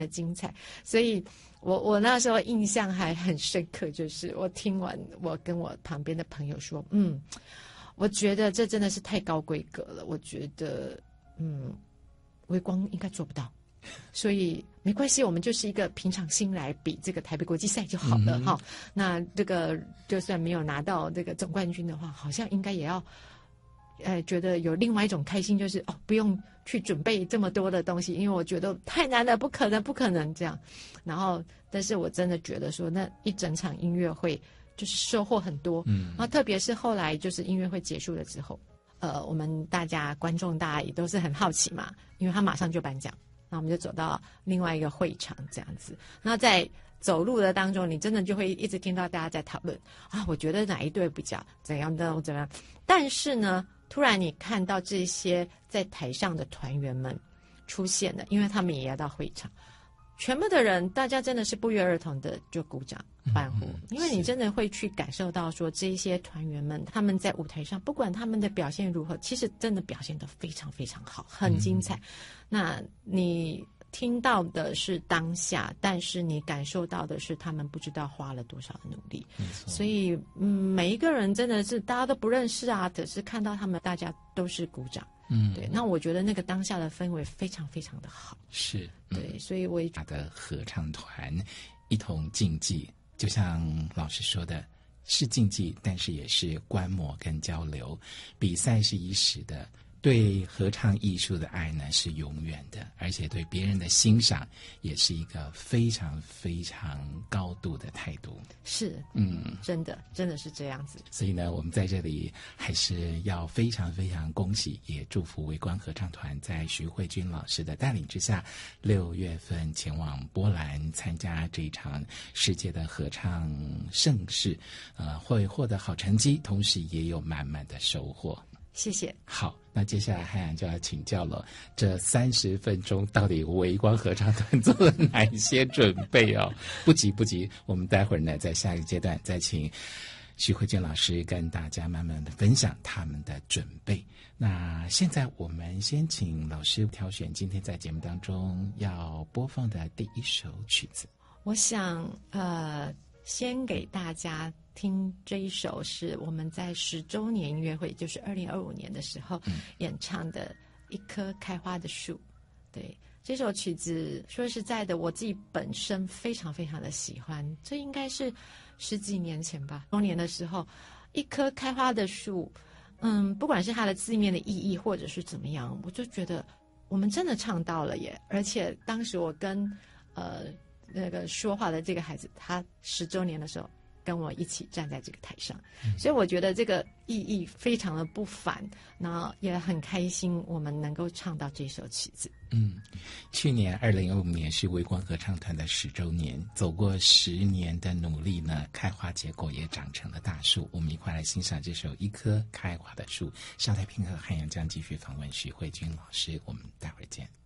精彩。所以我那时候印象还很深刻，就是我听完，我跟我旁边的朋友说，我觉得这真的是太高规格了，我觉得微光应该做不到，所以没关系，我们就是一个平常心来比这个台北国际赛就好了哈。那这个就算没有拿到这个总冠军的话，好像应该也要觉得有另外一种开心，就是不用去准备这么多的东西，因为我觉得太难了，不可能这样。然后但是我真的觉得说那一整场音乐会就是收获很多，然后特别是后来就是音乐会结束了之后，我们观众大家也都是很好奇嘛，因为他马上就颁奖，那我们就走到另外一个会场这样子。那在走路的当中，你真的就会一直听到大家在讨论我觉得哪一队比较怎样的怎么样。但是呢，突然你看到这些在台上的团员们出现了，因为他们也要到会场，全部的人大家真的是不约而同的就鼓掌欢呼，因为你真的会去感受到说这些团员们他们在舞台上不管他们的表现如何，其实真的表现得非常非常好，很精彩。那你听到的是当下，但是你感受到的是他们不知道花了多少的努力。所以每一个人真的是大家都不认识可是看到他们大家都是鼓掌。对，那我觉得那个当下的氛围非常非常的好。 是， 对，所以我也他的合唱团一同竞技，就像老师说的，是竞技，但是也是观摩跟交流。比赛是一时的，对合唱艺术的爱呢是永远的，而且对别人的欣赏也是一个非常非常高度的态度。 是，真的是这样子。 所以呢，我们在这里还是要非常非常恭喜，也祝福微光合唱团在徐慧君老师的带领之下，6月份前往波兰参加这一场世界的合唱盛事，会获得好成绩，同时也有满满的收获。 谢谢。 好，那接下来汉阳就要请教了，这30分钟到底微光合唱团做了哪些准备哦？不急，我们待会儿呢，在下一个阶段再请徐慧娟老师跟大家慢慢的分享他们的准备。那现在我们先请老师挑选今天在节目当中要播放的第一首曲子。 我想先给大家听这一首是我们在10周年音乐会，就是2025年的时候演唱的一棵开花的树。对，这首曲子说实在的，我自己本身非常非常的喜欢，这应该是10几年前吧，周年的时候，一棵开花的树，不管是它的字面的意义或者是怎么样，我就觉得我们真的唱到了耶。而且当时我跟那个说话的这个孩子，他10周年的时候跟我一起站在这个台上，所以我觉得这个意义非常的不凡，那也很开心我们能够唱到这首曲子。 去年2025年是微光合唱团的10周年，走过10年的努力呢，开花结果也长成了大树。我们一块来欣赏这首《一棵开花的树》。上台片刻，汉阳将继续访问徐慧君老师，我们待会儿见。